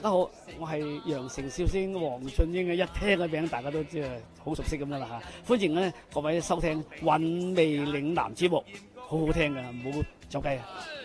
家好，我係羊城笑星黃俊英嘅，一聽個名大家都知係好熟悉咁噶啦嚇。歡迎咧各位收聽《韻味嶺南》節目，好好聽㗎，唔好走雞啊！